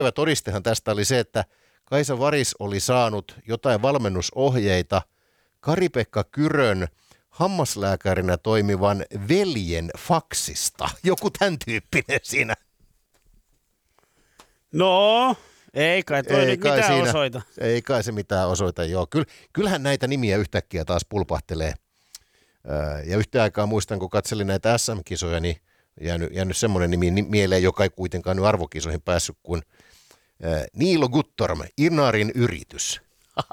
todistehan tästä oli se, että Kaisa Varis oli saanut jotain valmennusohjeita Kari-Pekka Kyrön hammaslääkärinä toimivan veljen faksista. Joku tämän tyyppinen siinä. No, ei kai toi nyt mitään siinä osoita. Ei kai se mitään osoita, joo. Kyllähän näitä nimiä yhtäkkiä taas pulpahtelee. Ja yhtä aikaa muistan, kun katselin näitä SM-kisoja, niin jäänyt semmoinen nimi mieleen, joka ei kuitenkaan nyt arvokisoihin päässyt, kuin Niilo Guttorm, Inarin yritys.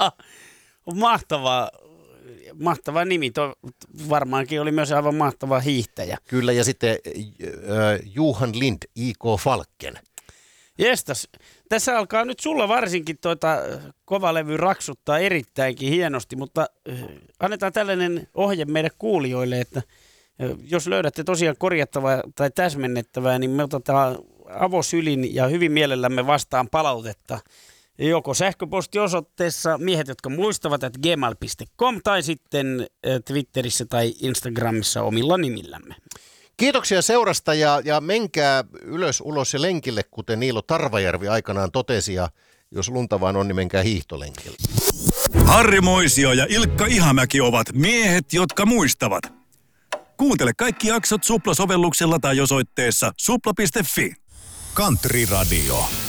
Mahtava nimi. Varmaankin oli myös aivan mahtava hiihtäjä. Kyllä, ja sitten Johan Lind, I.K. Falken. Jestas, tässä alkaa nyt sulla varsinkin kovalevy raksuttaa erittäinkin hienosti, mutta annetaan tällainen ohje meille kuulijoille, että jos löydätte tosiaan korjattavaa tai täsmennettävää, niin me otetaan avosylin ja hyvin mielellämme vastaan palautetta. Joko sähköpostiosoitteessa miehet, jotka muistavat, että gmail.com tai sitten Twitterissä tai Instagramissa omilla nimillämme. Kiitoksia seurasta ja menkää ylös, ulos ja lenkille, kuten Niilo Tarvajärvi aikanaan totesi, ja jos lunta vaan on, niin menkää hiihtolenkille. Harri Moisio ja Ilkka Ihamäki ovat miehet, jotka muistavat. Kuuntele kaikki jaksot Supla-sovelluksella tai osoitteessa supla.fi. Country Radio.